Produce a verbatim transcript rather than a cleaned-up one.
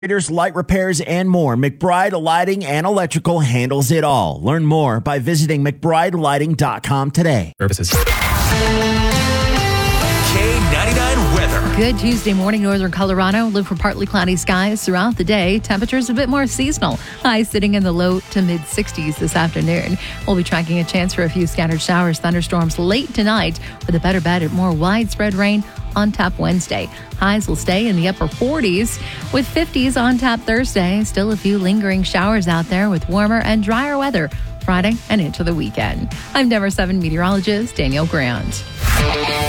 Light repairs, and more. McBride Lighting and Electrical handles it all. Learn more by visiting mcbride lighting dot com today. Services. K ninety-nine weather. Good Tuesday morning, northern Colorado. Look for partly cloudy skies throughout the day. Temperatures a bit more seasonal. Highs sitting in the low to mid sixties this afternoon. We'll be tracking a chance for a few scattered showers, thunderstorms late tonight with a better bet at more widespread rain on tap Wednesday. Highs will stay in the upper forties with fifties on tap Thursday. Still a few lingering showers out there with warmer and drier weather Friday and into the weekend. I'm Denver seven meteorologist Danielle Grant.